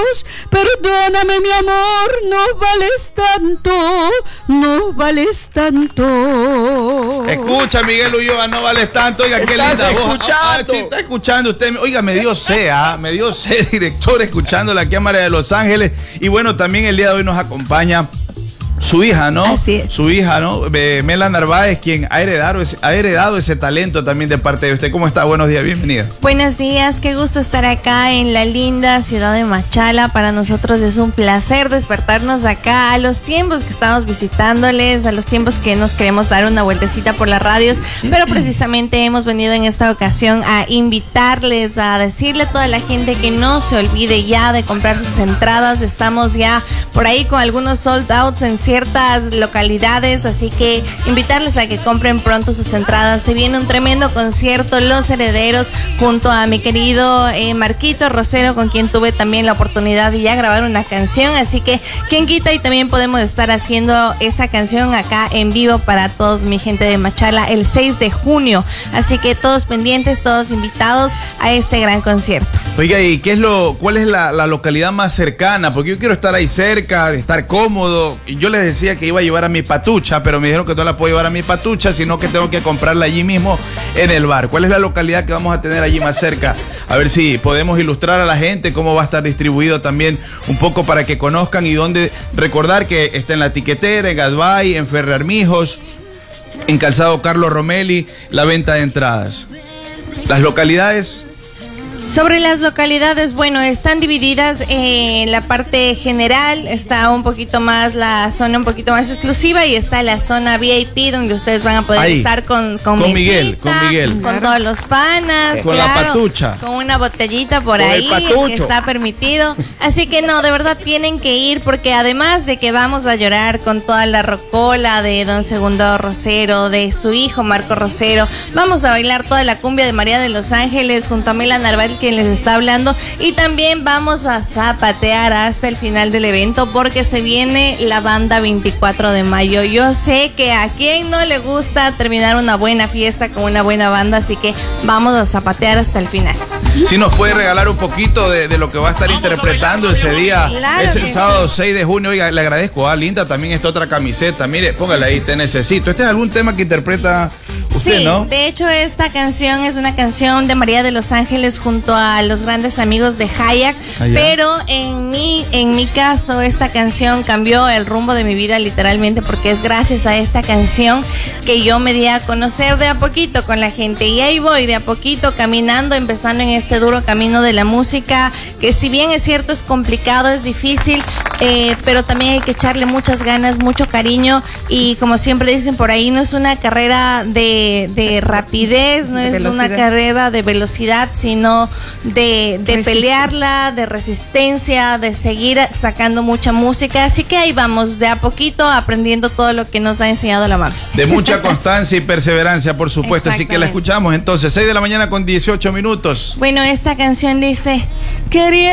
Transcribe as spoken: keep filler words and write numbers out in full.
Perdóname, mi amor, no vales tanto, no vales tanto. Escucha, Miguel Ulloa, no vales tanto. Oiga, qué linda voz. Ah, ah, sí, está escuchando usted. Oiga, me dio sed, ¿ah? me dio sed, director, escuchando la Cámara de Los Ángeles. Y bueno, también el día de hoy nos acompaña su hija, ¿no? Así es. Su hija, ¿no? Eh, Mela Narváez, quien ha heredado, ese, ha heredado ese talento también de parte de usted. ¿Cómo está? Buenos días, bienvenida. Buenos días, qué gusto estar acá en la linda ciudad de Machala. Para nosotros es un placer despertarnos acá a los tiempos que estamos visitándoles, a los tiempos que nos queremos dar una vueltecita por las radios, pero precisamente hemos venido en esta ocasión a invitarles, a decirle a toda la gente que no se olvide ya de comprar sus entradas. Estamos ya por ahí con algunos sold outs en ciertas localidades, así que invitarles a que compren pronto sus entradas. Se viene un tremendo concierto, Los Herederos, junto a mi querido eh, Marquito Rosero, con quien tuve también la oportunidad de ya grabar una canción, así que quien quita y también podemos estar haciendo esa canción acá en vivo para todos mi gente de Machala el seis de junio, así que todos pendientes, todos invitados a este gran concierto. Oiga, ¿y qué es lo, cuál es la, la localidad más cercana? Porque yo quiero estar ahí cerca, estar cómodo. Y yo les decía que iba a llevar a mi patucha, pero me dijeron que no la puedo llevar a mi patucha, sino que tengo que comprarla allí mismo en el bar. ¿Cuál es la localidad que vamos a tener allí más cerca? A ver si podemos ilustrar a la gente cómo va a estar distribuido también un poco para que conozcan y dónde. Recordar que está en La Tiquetera, en Gadbay, en Ferrarmijos, en Calzado Carlos Romelli, la venta de entradas. Las localidades. Sobre las localidades, bueno, están divididas en la parte general, está un poquito más la zona un poquito más exclusiva y está la zona V I P donde ustedes van a poder Ahí, estar con con, con mesita, Miguel, con Miguel, con claro. todos los panas, con claro, la patucha, con una botellita por con ahí que está permitido. Así que no, de verdad tienen que ir porque además de que vamos a llorar con toda la rocola de Don Segundo Rosero, de su hijo Marco Rosero, vamos a bailar toda la cumbia de María de Los Ángeles junto a Mela Narváez, quien les está hablando, y también vamos a zapatear hasta el final del evento porque se viene la banda veinticuatro de mayo. Yo sé que a quien no le gusta terminar una buena fiesta con una buena banda, así que vamos a zapatear hasta el final. Si nos puede regalar un poquito de, de lo que va a estar vamos interpretando a ese día, claro, ese sábado sí. seis de junio. Oiga, le agradezco a Linda también esta otra camiseta. Mire, póngala ahí, te necesito. ¿Este es algún tema que interpreta usted, sí, no? De hecho esta canción es una canción de María de Los Ángeles junto a los grandes amigos de Hayak, Allá. pero en mi, en mi caso esta canción cambió el rumbo de mi vida literalmente porque es gracias a esta canción que yo me di a conocer de a poquito con la gente y ahí voy de a poquito caminando, empezando en este duro camino de la música, que si bien es cierto es complicado, es difícil, eh, pero también hay que echarle muchas ganas, mucho cariño y como siempre dicen por ahí, no es una carrera de, de rapidez, no de es velocidad. Una carrera de velocidad, sino de, de pelearla, de resistencia, de seguir sacando mucha música, así que ahí vamos de a poquito aprendiendo todo lo que nos ha enseñado la mami. De mucha constancia y perseverancia, por supuesto, así que la escuchamos entonces, seis de la mañana con dieciocho minutos. Bueno, esta canción dice, quería